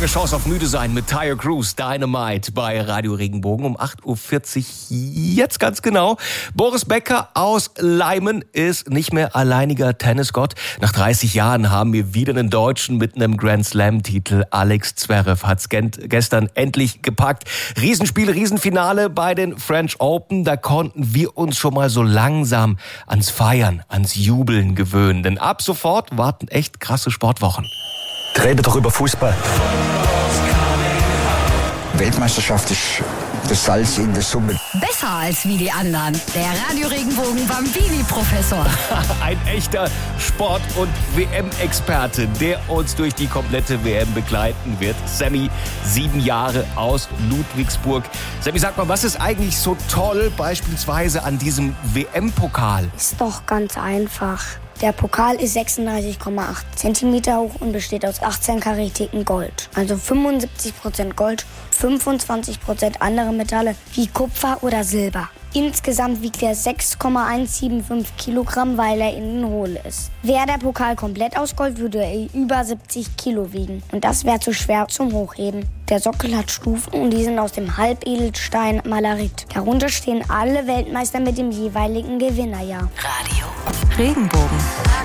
Keine Chance auf müde sein mit Tyre Cruise, Dynamite bei Radio Regenbogen um 8.40 Uhr, jetzt ganz genau. Boris Becker aus Leimen ist nicht mehr alleiniger Tennisgott. Nach 30 Jahren haben wir wieder einen Deutschen mit einem Grand Slam-Titel. Alex Zverev hat's gestern endlich gepackt. Riesenspiel, Riesenfinale bei den French Open. Da konnten wir uns schon mal so langsam ans Feiern, ans Jubeln gewöhnen. Denn ab sofort warten echt krasse Sportwochen. Reden doch über Fußball. Weltmeisterschaft ist das Salz in der Suppe. Besser als wie die anderen. Der Radio Regenbogen Bambini-Professor. Ein echter Sport- und WM-Experte, der uns durch die komplette WM begleiten wird. Sammy, 7 Jahre aus Ludwigsburg. Sammy, sag mal, was ist eigentlich so toll beispielsweise an diesem WM-Pokal? Ist doch ganz einfach. Der Pokal ist 36,8 cm hoch und besteht aus 18-karätigem Gold. Also 75% Gold, 25% andere Metalle wie Kupfer oder Silber. Insgesamt wiegt er 6,175 Kilogramm, weil er innen hohl ist. Wäre der Pokal komplett aus Gold, würde er über 70 Kilo wiegen. Und das wäre zu schwer zum Hochheben. Der Sockel hat Stufen und die sind aus dem Halbedelstein Malarit. Darunter stehen alle Weltmeister mit dem jeweiligen Gewinnerjahr. Radio Regenbogen.